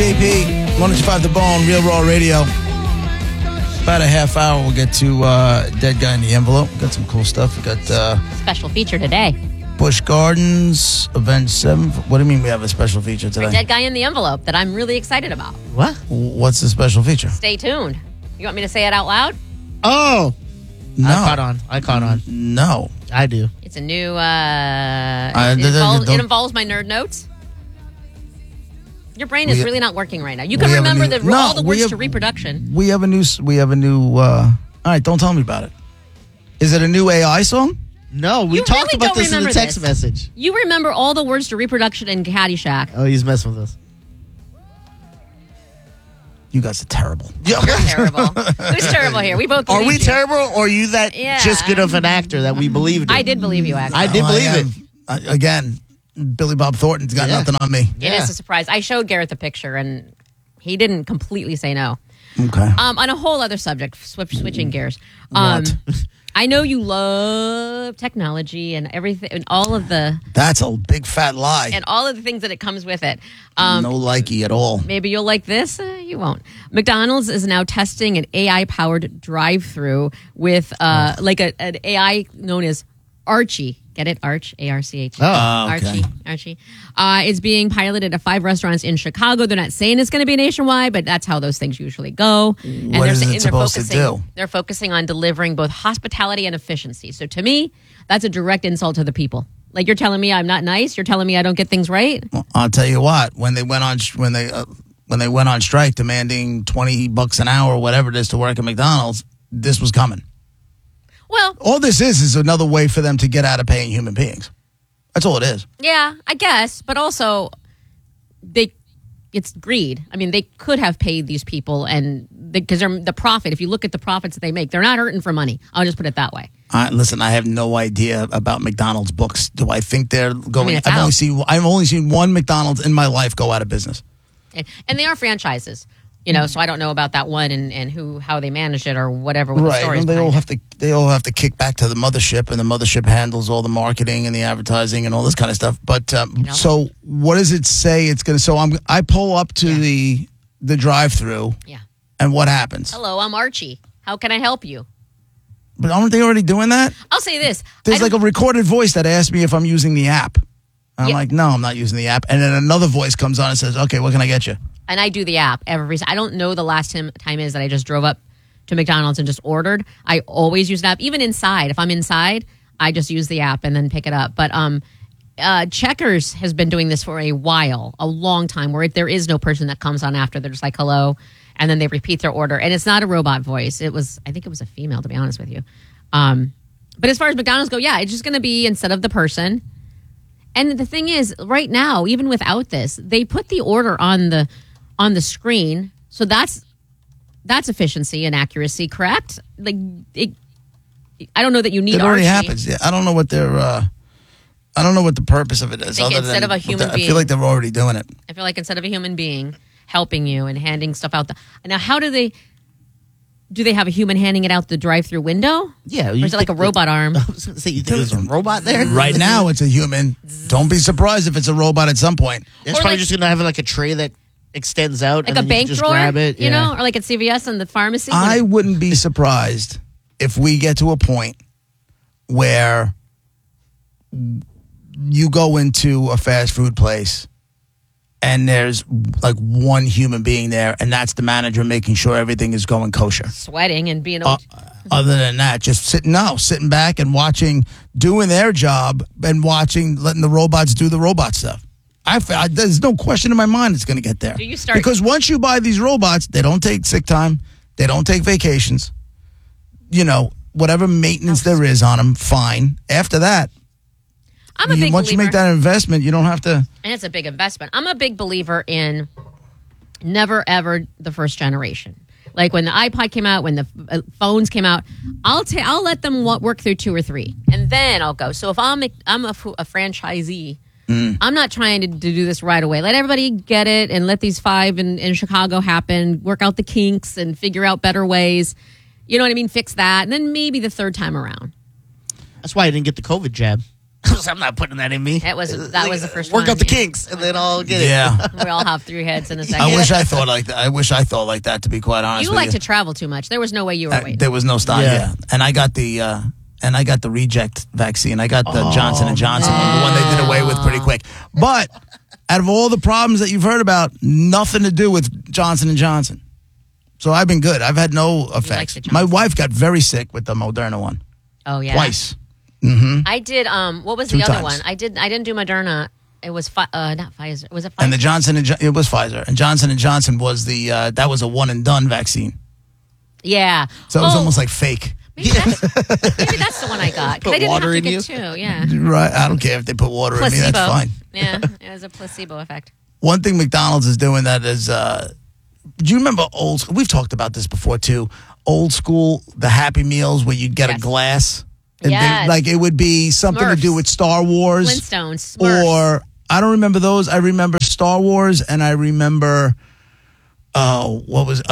JP, 105 The Bone, Real Raw Radio. About a half hour, we'll get to Dead Guy in the Envelope. Got some cool stuff. We got special feature today. Busch Gardens, Avenged Sevenfold. What do you mean we have a special feature today? A Dead Guy in the Envelope that I'm really excited about. What? What's the special feature? Stay tuned. You want me to say it out loud? Oh. No. I caught on. No. I do. It's a new... it it involves my nerd notes. Your brain is really not working right now. You can we have a remember new- all the we words have- to reproduction. We have a new. All right, don't tell me about it. Is it a new AI song? No, we You talked really about don't this in the remember text this. message. You remember all the words to reproduction in Caddyshack. Oh, he's messing with us. You guys are terrible. You're terrible. Who's terrible here? We both Are believed we you. terrible, or are you that Yeah. just good of an actor that we believed in? I did believe you, actually. I did believe it. Again, Billy Bob Thornton's got nothing on me. It is a surprise. I showed Garrett the picture, and he didn't completely say no. Okay. On a whole other subject, switching gears. What? I know you love technology and everything, and all of the That's a big fat lie. things that it comes with it. No likey at all. Maybe you'll like this. You won't. McDonald's is now testing an AI-powered drive-through with like an AI known as Archie. Get it? Arch, A-R-C-H. Oh, okay. Archie. It's being piloted at 5 restaurants in Chicago. They're not saying it's going to be nationwide, but that's how those things usually go. And What is saying- it supposed to do? They're focusing on delivering both hospitality and efficiency. So to me, that's a direct insult to the people. Like, you're telling me I'm not nice. You're telling me I don't get things right. Well, I'll tell you what. When they went on strike demanding $20 an hour or whatever it is to work at McDonald's, this was coming. Well, All this is another way for them to get out of paying human beings. That's all it is. yeah, I guess, but also it's greed. I mean, they could have paid these people, and because they're the profit. If you look at the profits that they make, they're not hurting for money. I'll just put it that way. Listen, I have no idea about McDonald's books. Do I think they're going? it's I've out. only seen one McDonald's in my life go out of business. And they are franchises, so I don't know about that one and how they manage it or whatever with the Right. stories. And they behind all it. have to kick back to the mothership, and the mothership handles all the marketing and the advertising and all this kind of stuff. But so what does it say it's going to? So I pull up to the drive-through. Yeah. And what happens? Hello, I'm Archie. How can I help you? But aren't they already doing that? I'll say this. There's like a recorded voice that asks me if I'm using the app. I'm Yeah. like, no, I'm not using the app. And then another voice comes on and says, okay, what can I get you? And I do the app I don't know the last time is that I just drove up to McDonald's and just ordered. I always use an app, even inside. If I'm inside, I just use the app and then pick it up. But Checkers has been doing this for a while, a long time, where there is no person that comes on after. They're just like, hello, and then they repeat their order. And it's not a robot voice. I think it was a female, to be honest with you. But as far as McDonald's go, yeah, it's just going to be instead of the person. And the thing is, right now, even without this, they put the order on the screen. So that's efficiency and accuracy, correct? Like, I don't know that you need. It already Archie. happens. Yeah, I don't know what I don't know what the purpose of it is. think Other instead than of a human I being- feel like they're already doing it. I feel like instead of a human being helping you and handing stuff out, now how do they have a human handing it out the drive-through window? Yeah. Or is it like a robot arm? I was going to say, you think there's a robot there? Right now, it's a human. Don't be surprised if it's a robot at some point. It's Or probably like- just going to have like a tray that extends out. Like and a then you bank can just drawer, grab it. or like at CVS and the pharmacy. I wouldn't be surprised if we get to a point where you go into a fast food place and there's like one human being there, and that's the manager making sure everything is going kosher. Sweating and being Other than that, just sitting back and watching, doing their job and letting the robots do the robot stuff. There's no question in my mind it's going to get there. Do you start- Because once you buy these robots, they don't take sick time, they don't take vacations. Whatever maintenance there is on them, fine. After that, I'm a big once you believer, make that investment, you don't have to. and it's a big investment. I'm a big believer in never ever the first generation. Like when the iPod came out, when the phones came out, I'll let them work through 2 or 3, and then I'll go. So if I'm a franchisee, I'm not trying to do this right away. Let everybody get it, and let these 5 in Chicago happen. Work out the kinks and figure out better ways. You know what I mean? Fix that, and then maybe the third time around. That's why I didn't get the COVID jab. I'm not putting that in me. That was the first Work one. out the kinks, and then I'll get it. Yeah. We all have 3 heads in a second. I wish I thought like that. I wish I thought like that, to be quite honest You with like you. to travel too much. There was no way you were waiting. There was no stop. Yeah. Yeah. And I got the reject vaccine. I got the Johnson and Johnson one, the one they did away with pretty quick. But out of all the problems that you've heard about, nothing to do with Johnson and Johnson. So I've been good. I've had no effects. the My Johnson. wife got very sick with the Moderna one. Oh yeah, Twice. I did. What was 2 the other times. one? I didn't do Moderna. It was not Pfizer. Was it Pfizer? And the Johnson it was Pfizer. And Johnson and Johnson was that was a one and done vaccine. Yeah. So it was almost like fake. Maybe that's the one I got. 'Cause Put I didn't water have to in get 2. Yeah. Right. I don't care if they put water in me. That's fine. Yeah, it was a placebo effect. One thing McDonald's is doing that is, do you remember old school? We've talked about this before too. Old school, the Happy Meals where you'd get a Yes. glass. And Yes. like it would be something to do Smurfs. with Star Wars. Flintstones, Smurfs. Or, I don't remember those. I remember Star Wars and I remember, what was,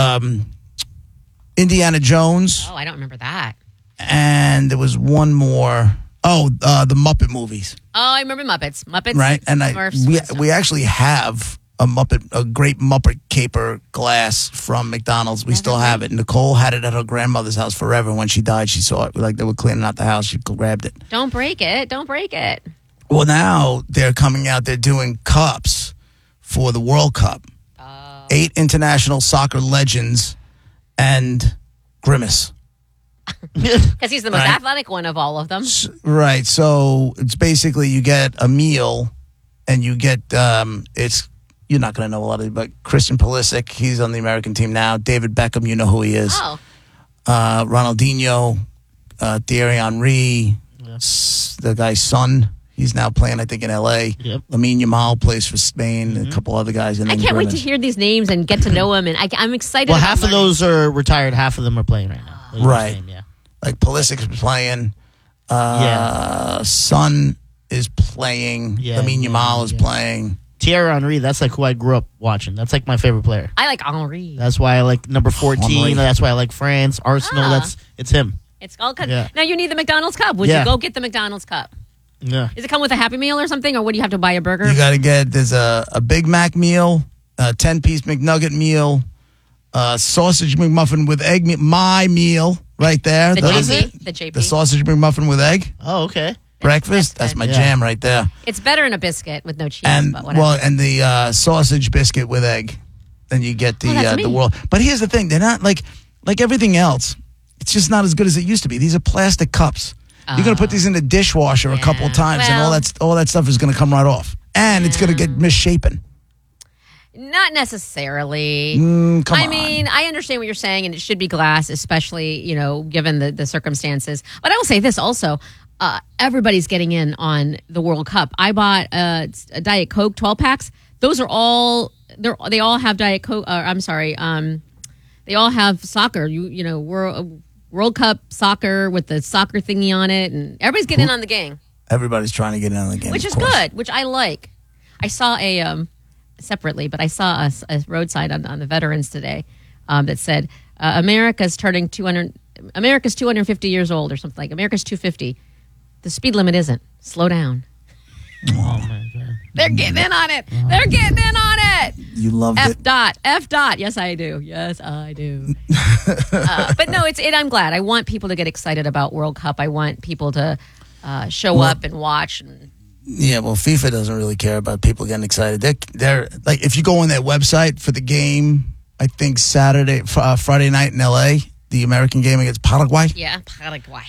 Indiana Jones. Oh, I don't remember that. And there was one more. Oh, the Muppet movies. Oh, I remember Muppets. Muppets. Right, and Smurfs, we Flintstones. actually have a great Muppet caper glass from McDonald's. We still have it. Nicole had it at her grandmother's house forever. When she died, she saw it. Like they were cleaning out the house, she grabbed it. Don't break it. Don't break it. Well, now they're coming out. They're doing cups for the World Cup. 8 international soccer legends and Grimace. Because he's the most Right. athletic one of all of them. Right. So it's basically you get a meal and you get it's you're not going to know a lot of it, but Christian Pulisic, he's on the American team now. David Beckham, you know who he is. Oh, Ronaldinho, Thierry Henry, the guy's son. He's now playing, I think, in L.A. Yep. Lamine Yamal plays for Spain. A couple other guys. And I then can't wait to Grimace. hear these names and get to know him. And I'm excited. Well, about half of learning. those are retired. Half of them are playing right now. Like you were Right. saying, yeah. Like Pulisic's playing. Son is playing. Yeah, Lamine yeah, Yamal is yeah. playing. Thierry Henry, that's like who I grew up watching. That's like my favorite player. I like Henri. That's why I like number 14. Henry. That's why I like France, Arsenal. Ah. It's him. It's all good. Yeah. Now you need the McDonald's cup. Would Yeah. you go get the McDonald's cup? Yeah. Does it come with a Happy Meal or something, or would you have to buy a burger? You got to get, there's a Big Mac meal, a 10-piece McNugget meal, sausage McMuffin with egg meal, my meal right there. the What JP. is it? The JP. The sausage McMuffin with egg, Oh, okay. breakfast. that's That's my good. jam right there. It's better in a biscuit with no cheese, And but whatever. well, and the sausage biscuit with egg. Then you get Oh, that's the me. world. But here's the thing: they're not like everything else. It's just not as good as it used to be. These are plastic cups. You're gonna put these in the dishwasher a couple of Yeah. times, and Well- all that stuff is gonna come right off, and it's gonna get misshapen. Not necessarily. Come I on. mean, I understand what you're saying, and it should be glass, especially given the circumstances. But I will say this also: everybody's getting in on the World Cup. I bought a Diet Coke 12 packs. Those are all they all have Diet Coke. I'm sorry, they all have soccer. World Cup soccer with the soccer thingy on it, and everybody's getting in on the game, Everybody's trying to get in on the game, which of is course. good, which I like. I saw separately, but I saw a roadside on the veterans today that said America's 250 years old or something like America's 250. The speed limit isn't. Slow down. Oh, my God. They're getting in on it. They're getting in on it. You loved F it. dot. F dot. Yes, I do. Yes, I do. But no, I'm glad. I want people to get excited about World Cup. I want people to show up and watch. And Yeah, well, FIFA doesn't really care about people getting excited. They're like, if you go on their website for the game, I think Friday night in LA, the American game against Paraguay. yeah, Paraguay.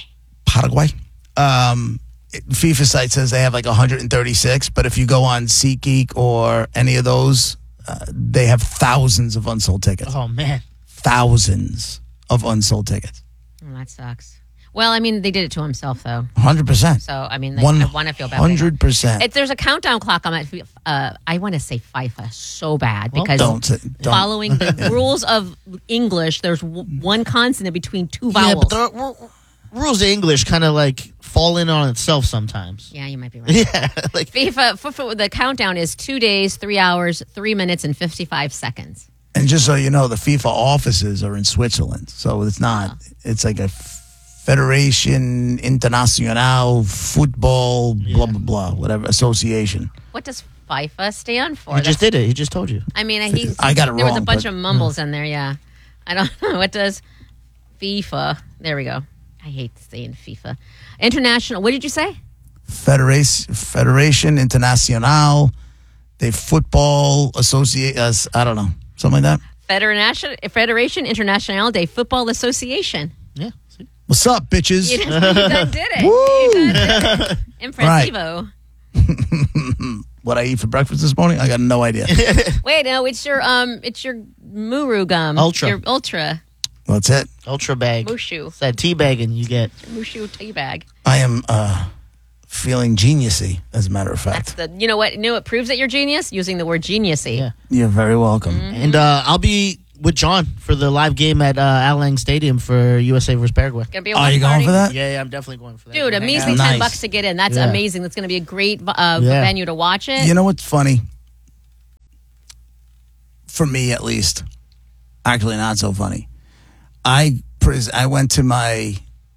FIFA site says they have like 136, but if you go on SeatGeek or any of those, they have thousands of unsold tickets. Oh, man. Thousands of unsold tickets. Oh, that sucks. Well, I mean, they did it to himself, though. 100%. So, I mean, I want to feel bad. 100%. There's a countdown clock on that. I want to say FIFA so bad because Don't. following the rules of English, there's one consonant between two Yeah, vowels. but the rules of English kind of like fall in on itself sometimes. Yeah, you might be right. Yeah. Like, FIFA, the countdown is 2 days, 3 hours, 3 minutes, and 55 seconds. And just so you know, the FIFA offices are in Switzerland. So it's not, it's like a Federation Internacional Football, blah, blah, blah, whatever, association. What does FIFA stand for? He just did it. He just told you. I mean, I got it there was a wrong, bunch but- of mumbles in there, yeah. I don't know. What does FIFA? There we go. I hate saying FIFA. International, what did you say? Federation Internacional de Football Association, I don't know, something like that. Federation Internacional de Football Association. Yeah. See? What's up, bitches? You done did it. Woo! You done did it. Impressivo. What I eat for breakfast this morning? I got no idea. Wait, no, it's your Muru gum. Ultra. Your Ultra That's it. Ultra bag. Mushu. It's that tea bagging you get. Mushu tea bag. I am feeling geniusy, as a matter of That's fact. you know what proves that you're genius? Using the word geniusy. Yeah. You're very welcome. Mm-hmm. And I'll be with John for the live game at Al Lang Stadium for USA versus Paraguay. Gonna be a Are watch you going party? for that? Yeah, I'm definitely going for that. Dude, a Hang measly out. Nice. $10 to get in. That's Yeah. amazing. That's going to be a great venue to watch it. You know what's funny? For me, at least. Actually, not so funny. I went to my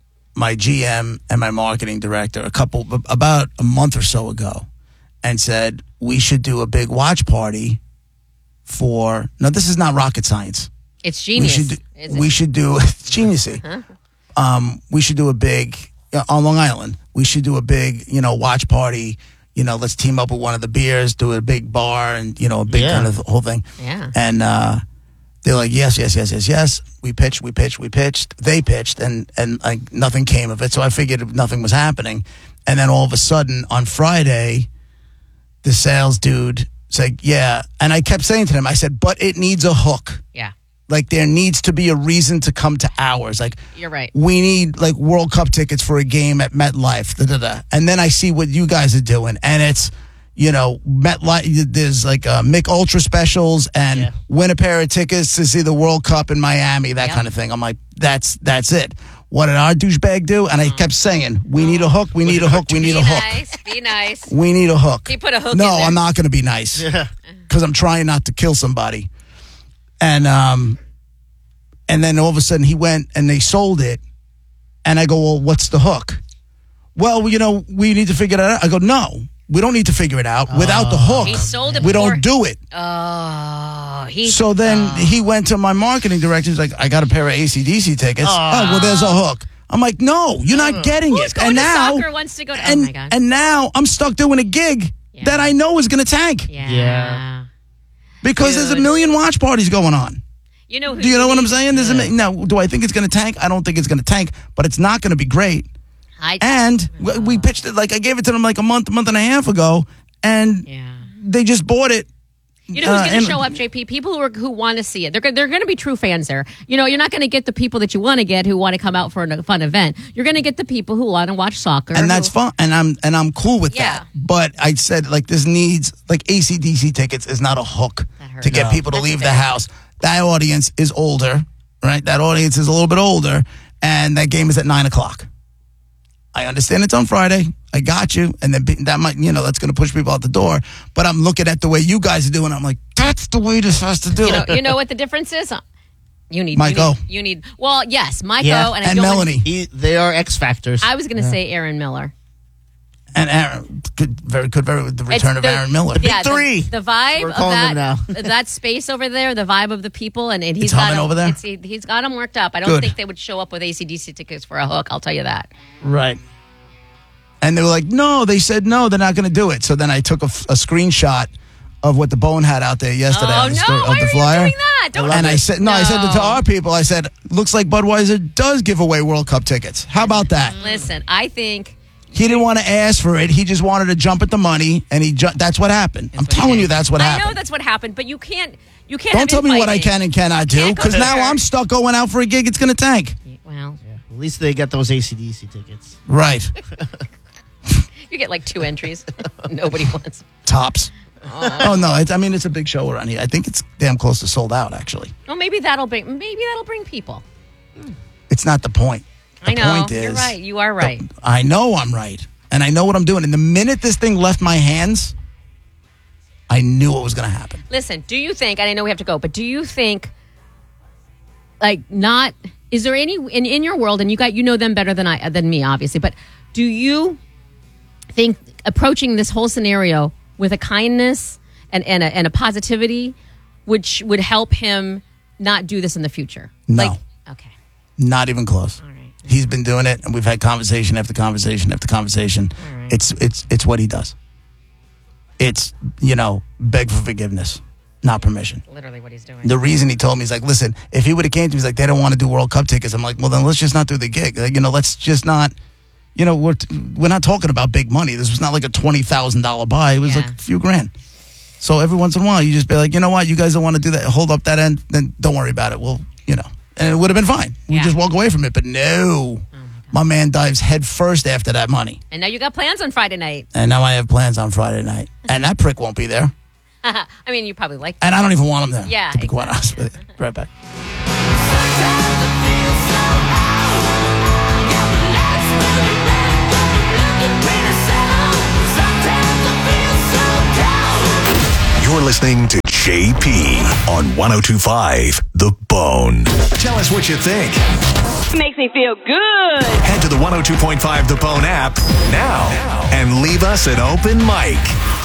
GM and my marketing director about a month or so ago and said, we should do a big watch party for, no, this is not rocket science. It's genius. We should do it's geniusy. We should do a big on Long Island. We should do a big, watch party. Let's team up with one of the beers, do a big bar, and a big kind of whole thing. Yeah. And they're like, yes. We pitched. They pitched, and like nothing came of it. So I figured nothing was happening. And then all of a sudden on Friday, the sales dude said, yeah. And I kept saying to them, I said, but it needs a hook. Yeah. Like there needs to be a reason to come to ours. Like You're right. we need like World Cup tickets for a game at MetLife. And then I see what you guys are doing, and it's MetLife. There's like Mick Ultra specials and win a pair of tickets to see the World Cup in Miami, that kind of thing. I'm like, that's it. What did our douchebag do? And I kept saying, we need a hook. We need a hook. We need a hook. Be nice. We need a hook. He put a hook No, in there. I'm not going to be nice because I'm trying not to kill somebody. And then all of a sudden he went and they sold it. And I go, well, what's the hook? Well, we need to figure it out. I go, no, we don't need to figure it out. Without the hook, He sold it we before- don't do it. Oh, So then he went to my marketing director. He's like, I got a pair of AC/DC tickets. Oh, well, there's a hook. I'm like, no, you're not getting Who's it. going And to now, soccer wants to go to? and, Oh my god. and now I'm stuck doing a gig that I know is going to tank Yeah. because there's a Dude. million watch parties going on. You know who Do you know what I'm needs- saying? Now, do I think it's going to tank? I don't think it's going to tank, but it's not going to be great. And we pitched it, like I gave it to them like a month and a half ago, and they just bought it. You know who's going and- to show up, JP? People who want to see it. They're going to be true fans there. You're not going to get the people that you want to get who want to come out for a fun event. You're going to get the people who want to watch soccer. And that's fun, and I'm cool with Yeah. that. But I said like this needs like AC/DC tickets is not a hook hurts. to get people to That's leave the fair. house. That audience is older, right? That audience is a little bit older, and that game is at 9:00. I understand it's on Friday. I got you, and then that might that's going to push people out the door. But I'm looking at the way you guys are doing. I'm like, that's the way this has to do it. You know what the difference is? You need Mike-O. You need yes, Mike-O Yeah. and, And Melanie. They are X factors. I was going to say Aaron Miller. And Aaron, very with the return of the- Aaron Miller. Yeah, three. The vibe We're of calling them that that space over there, the vibe of the people, and he's It's got humming them, over there? He's got them worked up. I don't Good. think they would show up with AC/DC tickets for a hook. I'll tell you that. Right. And they were like, no, they said no, they're not going to do it. So then I took a screenshot of what the Bone had out there yesterday Oh of the, no! of Why the are flyer. you doing that? Don't And I said, I said to No. our people, I said, looks like Budweiser does give away World Cup tickets. How about that? Listen, I think He didn't want to ask for it. He just wanted to jump at the money, and that's what happened. I'm telling you, that's what I happened. know that's what happened, but you can't. Don't have tell me what I infighting. can and cannot do, Can't go because now there. I'm stuck going out for a gig. It's going to tank. Well, At least they got those AC/DC tickets. Right. you get like 2 entries. Nobody wants. Tops. Oh, no. It's a big show around here. I think it's damn close to sold out, actually. Well, maybe that'll bring people. It's not the point. The I know. point is, You're right. You are right. I know I'm right. And I know what I'm doing. And the minute this thing left my hands, I knew what was going to happen. Listen, do you think, and I know we have to go, but do you think not? Is there any in your world, and you know them better than me, obviously, but do you think approaching this whole scenario with a kindness and a positivity, which would help him not do this in the future? No. Okay. Not even close. All right. He's been doing it, and we've had conversation after conversation after conversation. All right. It's what he does. It's, beg for forgiveness, not permission. Literally what he's doing. The reason he told me, he's like, listen, if he would have came to me, he's like, they don't want to do World Cup tickets. I'm like, well, then let's just not do the gig. Let's just not, we're not talking about big money. This was not like a $20,000 buy. It was like a few grand. So every once in a while, you just be like, you know what, you guys don't want to do that. Hold up that end, then don't worry about it. Well, and it would have been fine. We just walk away from it. But no, my man dives head first after that money. And now you got plans on Friday night. And now I have plans on Friday night. And that prick won't be there. I mean, you probably like that. And I don't even want him there. Yeah, to be quite honest with you. Right back. You're listening to JP on 102.5 The Bone. Tell us what you think. Makes me feel good. Head to the 102.5 The Bone app now and leave us an open mic.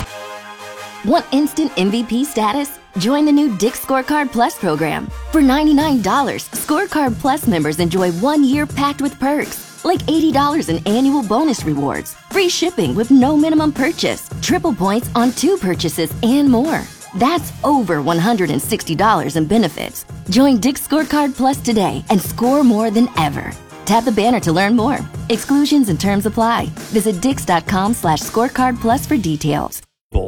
Want instant MVP status? Join the new Dick's Scorecard Plus program. For $99, Scorecard Plus members enjoy 1 year packed with perks, like $80 in annual bonus rewards, free shipping with no minimum purchase, triple points on 2 purchases, and more. That's over $160 in benefits. Join Dick's Scorecard Plus today and score more than ever. Tap the banner to learn more. Exclusions and terms apply. Visit dix.com/scorecard plus for details.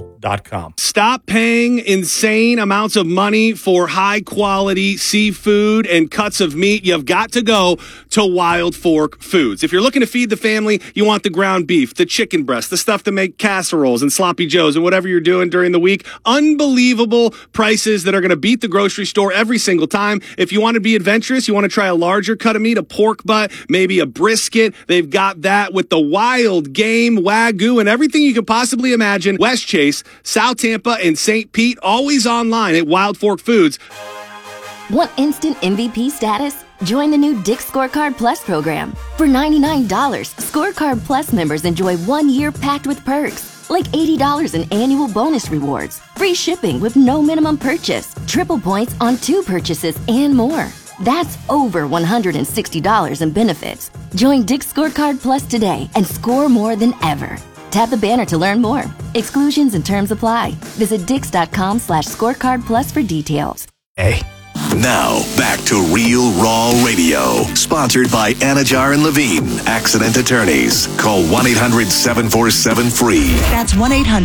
Stop paying insane amounts of money for high quality seafood and cuts of meat. You've got to go to Wild Fork Foods. If you're looking to feed the family, you want the ground beef, the chicken breast, the stuff to make casseroles and sloppy joes and whatever you're doing during the week. Unbelievable prices that are going to beat the grocery store every single time. If you want to be adventurous, you want to try a larger cut of meat, a pork butt, maybe a brisket. They've got that with the wild game, Wagyu, and everything you can possibly imagine. West Chase, South Tampa, and St. Pete, always online at Wild Fork Foods. Want instant MVP status? Join the new Dick's Scorecard Plus program. For $99, Scorecard Plus members enjoy 1 year packed with perks, like $80 in annual bonus rewards, free shipping with no minimum purchase, triple points on 2 purchases, and more. That's over $160 in benefits. Join Dick's Scorecard Plus today and score more than ever. Tap the banner to learn more. Exclusions and terms apply. Visit dix.com/scorecard plus for details. Hey. Now, back to Real Raw Radio. Sponsored by Anajar and Levine, Accident Attorneys. Call 1-800-747-FREE. That's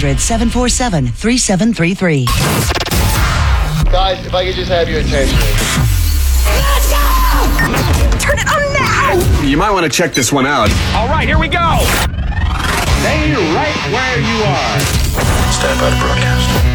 1-800-747-3733. Guys, if I could just have your attention. Let's go! Turn it on now! You might want to check this one out. All right, here we go! Stay right where you are. Stand by to broadcast.